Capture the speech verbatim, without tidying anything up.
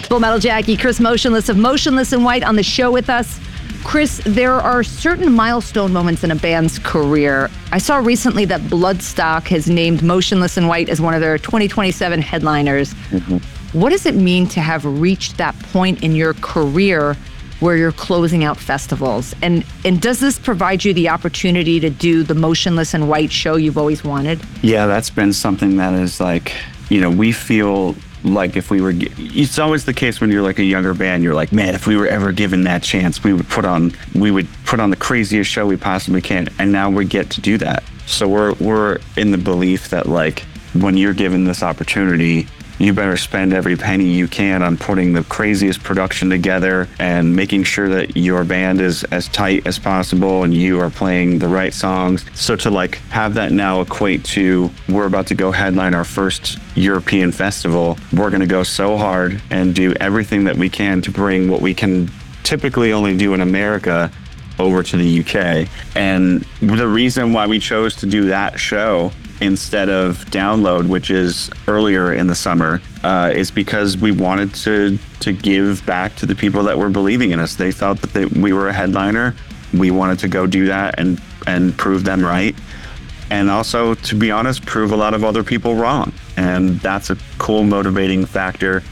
Full Metal Jackie, Chris Motionless of Motionless in White on the show with us. Chris, there are certain milestone moments in a band's career. I saw recently that Bloodstock has named Motionless in White as one of their twenty twenty-seven headliners. Mm-hmm. What does it mean to have reached that point in your career where you're closing out festivals? And and does this provide you the opportunity to do the Motionless in White show you've always wanted? Yeah, that's been something that is like, you know, we feel like if we were, it's always the case when you're like a younger band, you're like, man, if we were ever given that chance, we would put on, we would put on the craziest show we possibly can. And now we get to do that. So we're, we're in the belief that like, when you're given this opportunity, you better spend every penny you can on putting the craziest production together and making sure that your band is as tight as possible and you are playing the right songs. So to like have that now equate to, we're about to go headline our first European festival. We're going to go so hard and do everything that we can to bring what we can typically only do in America over to the U K. And the reason why we chose to do that show instead of Download, which is earlier in the summer, uh, is because we wanted to to give back to the people that were believing in us. They thought that they, we were a headliner. We wanted to go do that and and prove them right. And also, to be honest, prove a lot of other people wrong. And that's a cool motivating factor